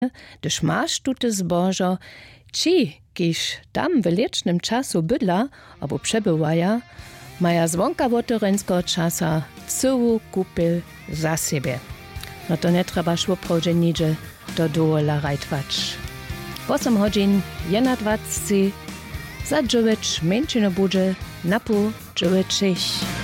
gdyż masz tute zbożo, ci, kiż tam w licznym czasu bydla, albo przebywaja, maja zwonka wotorenskiego czasa całą kupil za siebie. No to nie trzeba szło nigdzie do doła rajtwać. 8 godzin, 21, za 9 męczino budzie, na pół 9.